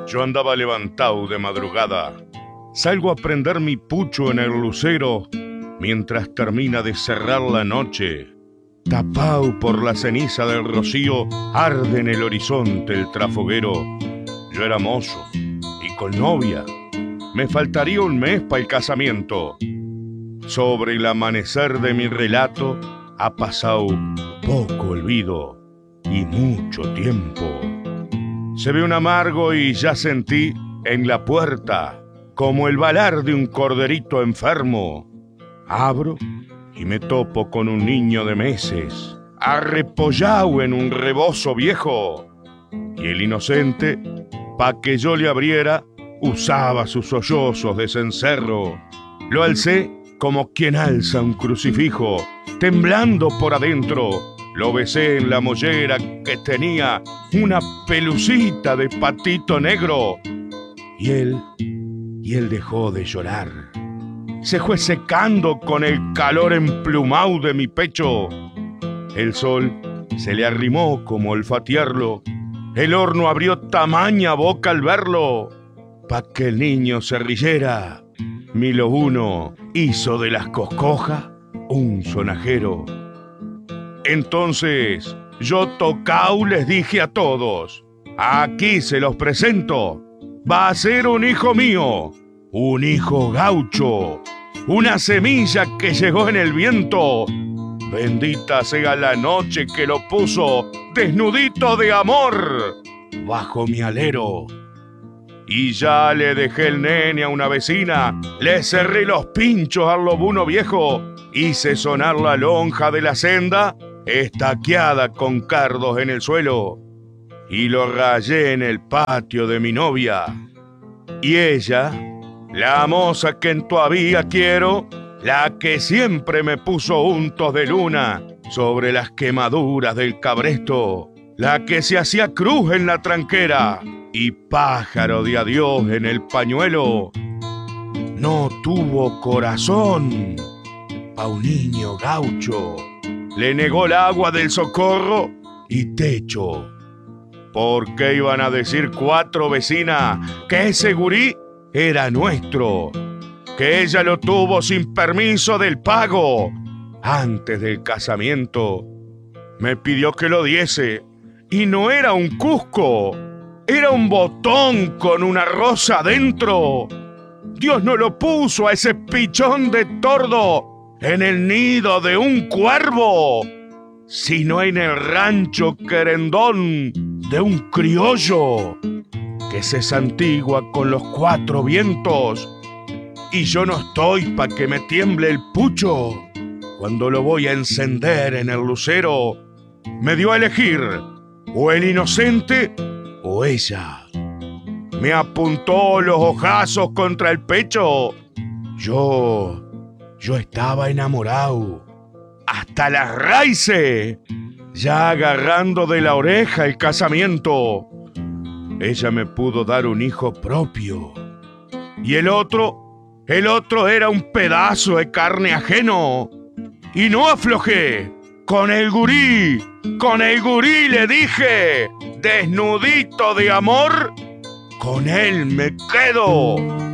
Yo andaba levantado de madrugada. Salgo a prender mi pucho en el lucero mientras termina de cerrar la noche. Tapao por la ceniza del rocío, arde en el horizonte el trafoguero. Yo era mozo y con novia. Me faltaría un mes para el casamiento. Sobre el amanecer de mi relato ha pasado poco olvido y mucho tiempo. Se ve un amargo y ya sentí en la puerta como el balar de un corderito enfermo. Abro y me topo con un niño de meses, arrepollado en un rebozo viejo. Y el inocente, pa' que yo le abriera, usaba sus sollozos de cencerro. Lo alcé como quien alza un crucifijo, temblando por adentro. Lo besé en la mollera que tenía una pelucita de patito negro. Y él dejó de llorar. Se fue secando con el calor emplumado de mi pecho. El sol se le arrimó como olfatearlo. El horno abrió tamaña boca al verlo. Pa' que el niño se riera, Milo I hizo de las coscojas un sonajero. Entonces yo tocao les dije a todos: aquí se los presento, va a ser un hijo mío, un hijo gaucho, una semilla que llegó en el viento. Bendita sea la noche que lo puso desnudito de amor bajo mi alero. Y ya le dejé el nene a una vecina, le cerré los pinchos al lobuno viejo, hice sonar la lonja de la senda, estaqueada con cardos en el suelo, y lo rayé en el patio de mi novia. Y ella, la moza que todavía quiero, la que siempre me puso untos de luna sobre las quemaduras del cabresto, la que se hacía cruz en la tranquera y pájaro de adiós en el pañuelo, no tuvo corazón pa' un niño gaucho. Le negó el agua del socorro y techo. ¿Por qué iban a decir 4 vecinas que ese gurí era nuestro? Que ella lo tuvo sin permiso del pago. Antes del casamiento me pidió que lo diese y no era un cusco, era un botón con una rosa adentro. Dios no lo puso a ese pichón de tordo en el nido de un cuervo, sino en el rancho querendón de un criollo que se santigua con los 4 vientos. Y yo no estoy pa' que me tiemble el pucho cuando lo voy a encender en el lucero. Me dio a elegir o el inocente o ella. Me apuntó los ojazos contra el pecho. Yo estaba enamorado hasta las raíces, ya agarrando de la oreja el casamiento. Ella me pudo dar un hijo propio. Y el otro era un pedazo de carne ajeno. Y no aflojé. Con el gurí le dije, desnudito de amor, con él me quedo.